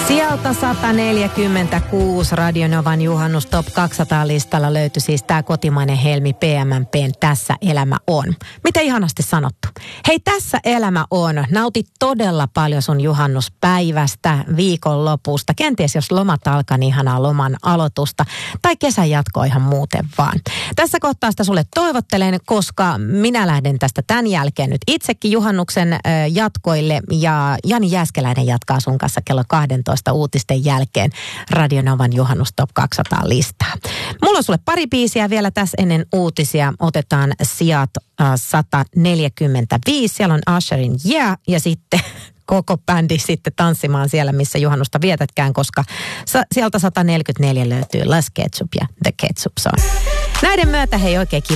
Sieltä 146 Radio Novan juhannus Top 200 listalla löytyi siis tämä kotimainen Helmi PMMP:n Tässä elämä on. Miten ihanasti sanottu. Hei, tässä elämä on. Nauti todella paljon sun juhannuspäivästä, viikonlopusta. Kenties jos lomat alkaa, niin ihanaa loman aloitusta. Tai kesän jatkoa ihan muuten vaan. Tässä kohtaa sitä sulle toivottelen, koska minä lähden tästä tämän jälkeen nyt itsekin juhannuksen jatkoille. Ja Jani Jääskeläinen jatkaa sun kanssa kello 12 uutisten jälkeen Radio Novan juhannus Top 200 listaa. Mulla on sulle pari biisiä vielä tässä ennen uutisia. Otetaan sijat 145. Siellä on Usherin Yeah ja sitten koko bändi sitten tanssimaan siellä, missä juhannusta vietätkään, koska sieltä 144 löytyy Les Ketchup ja The Ketchup Song. Näiden myötä hei oikein kiva